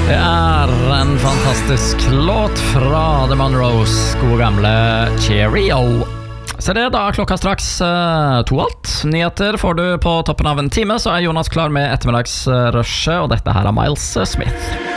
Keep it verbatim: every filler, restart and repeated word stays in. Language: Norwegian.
Det er en fantastisk låt fra The Monroes, gode gamle Cheerio. Så det er da klokka straks uh, to alt. Nyheter får du på toppen av en time, så er Jonas klar med ettermiddagsrushet, og dette her er Miles Smith.